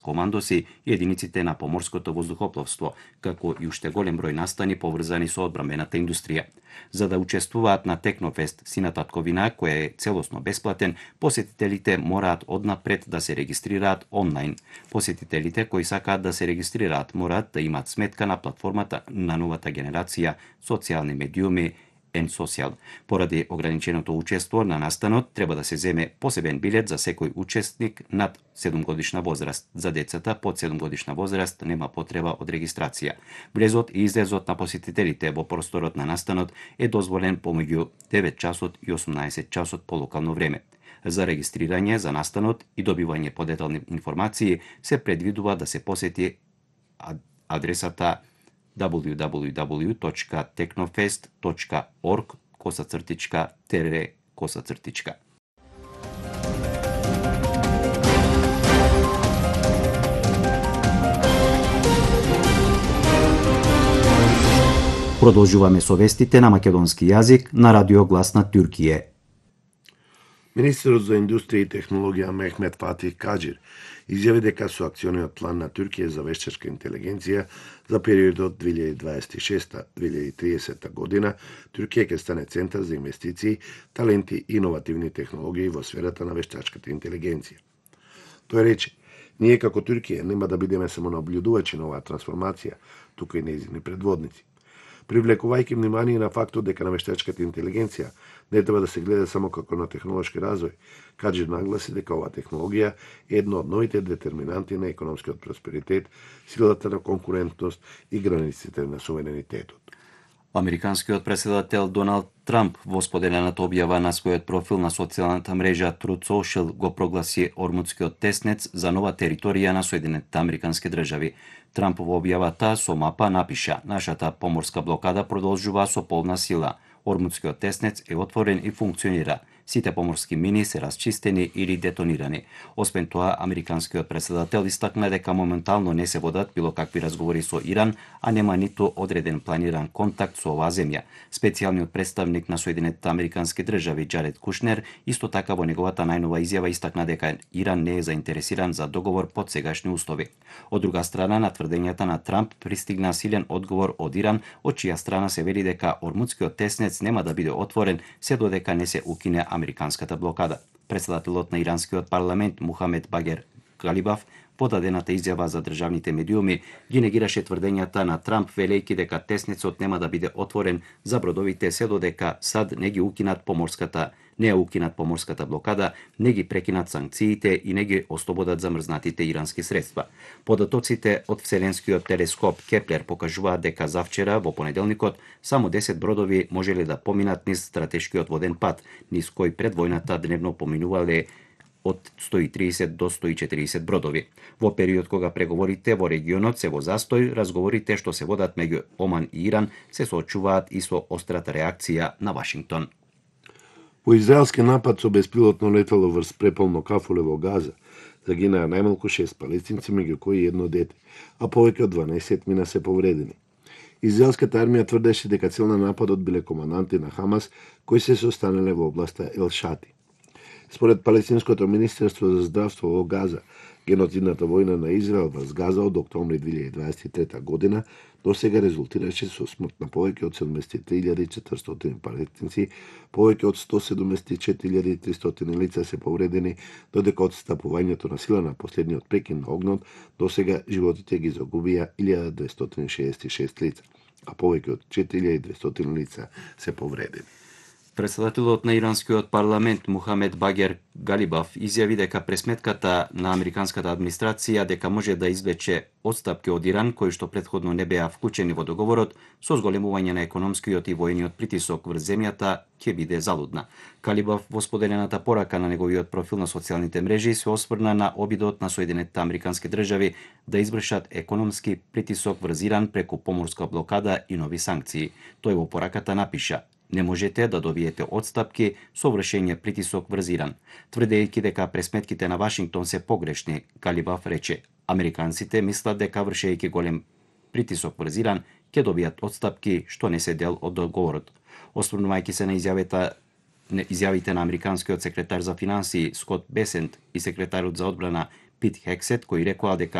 командоси и единиците на поморското воздухопловство, како и уште голем број настани поврзани со одбрамбената индустрија. За да учествуваат на Технофест сина татковина, кој е целосно бесплатен, посетителите мораат однапред да се регистрираат онлайн. Посетителите кои сакаат да се регистрираат мораат да имаат сметка на платформата на новата генерација социјални медиуми N-Social. Поради ограниченото учество на настанот треба да се земе посебен билет за секој учесник над 7 годишна возраст. За децата под 7 годишна возраст нема потреба од регистрација. Влезот и излезот на посетителите во просторот на настанот е дозволен помеѓу 9 часот и 18 часот по локално време. За регистрирање за настанот и добивање подетални информации се предвидува да се посети адресата www.technofest.org/TR. Продолжуваме со вестите на македонски јазик на Радио Глас на Туркије. Министерот за индустрија и технологија Мехмет Фатих Каџир изјави дека со акциониот план на Туркија за вештачка интелигенција за периодот 2026-2030 година, Туркија ќе стане центар за инвестиции, таленти и иновативни технологии во сферата на вештачката интелигенција. Тој рече: ние како Туркија нема да бидеме само наблюдувачи на оваа трансформација, туку и нејзини предводници. Привлекувајќи внимание на фактот дека на вештачката интелигенција не треба да се гледа само како на технолошки развој, Каџир нагласи дека оваа технологија е едно од новите детерминанти на економскиот просперитет, силата на конкурентност и границите на суверенитетот. Американскиот председател Доналд Трамп во споделената објава на својот профил на социјалната мрежа Truth Social го прогласи Ормудскиот теснец за нова територија на Соединетите Американски држави. Трамп во објавата со мапа напиша: нашата поморска блокада продолжува со полна сила. Ормудскиот теснец е отворен и функционира. Сите поморски мини се расчистени или детонирани. Освен тоа, американскиот председател истакна дека моментално не се водат било какви разговори со Иран, а нема ниту одреден планиран контакт со оваа земја. Специјалниот представник на Соединетите Американски држави Џаред Кушнер исто така во неговата најнова изјава истакна дека Иран не е заинтересиран за договор под сегашни услови. Од друга страна, на тврдењата на Трамп пристигна силен одговор од Иран, од чија страна се вели дека Ормудскиот теснец нема да биде отворен се додека не се укине американската блокада. Председателот на иранскиот парламент Мухамед Багер Галибаф во дадената изјава за државните медиуми ги негираше тврдењата на Трамп, велејќи дека теснецот нема да биде отворен за бродовите се додека САД не ги укинат поморската блокада, не ги прекинат санкциите и не ги ослободат замрзнатите ирански средства. Податоците од Вселенскиот телескоп Кеплер покажуваат дека завчера во понеделникот само 10 бродови можеле да поминат низ стратешкиот воден пат, низ кој пред војната дневно поминувале од 130 до 140 бродови. Во период кога преговорите во регионот се во застој, разговорите што се водат меѓу Оман и Иран се соочуваат и со острата реакција на Вашингтон. Во израелски напад со беспилотно летало врз преполно кафуле во Газа загинаа најмалку 6 палестинци, меѓу кои едно дете, а повеќе од 12 мина се повредени. Израелската армија тврдеше дека цел на нападот биле команданти на Хамас кои се состанале во областа Ел Шати. Според Палестинското министерство за здравство во Газа, геноцидната војна на Израел врз Газа од октомври 2023 година досега резултираше со смрт на повеќе од 73.400 палестинци, повеќе од 174.300 лица се повредени, додека од стапувањето на сила на последниот прекин на огнот досега животите ги загубија 1266 лица, а повеќе од 4200 лица се повредени. Председателот на иранскиот парламент Мухамед Багер Галибаф изјави дека пресметката на американската администрација дека може да извлече отстапки од Иран кои што претходно не беа вклучени во договорот со зголемување на економскиот и војниот притисок врз земјата ќе биде залудна. Галибаф во споделената порака на неговиот профил на социјалните мрежи се осврна на обидот на Соединетите Американски држави да извршат економски притисок врз Иран преку поморска блокада и нови санкции. Тој во пораката напиша: не можете да добиете отстапки со вршење притисок врз Иран. Тврдејќи дека пресметките на Вашингтон се погрешни, Галибаф рече: американците мислат дека вршејќи голем притисок врз Иран ќе добијат отстапки што не се дел од договорот. Осврнувајќи се на изјавите на американскиот секретар за финансии Скот Бесент и секретарот за одбрана Пит Хексет, кој рекоа дека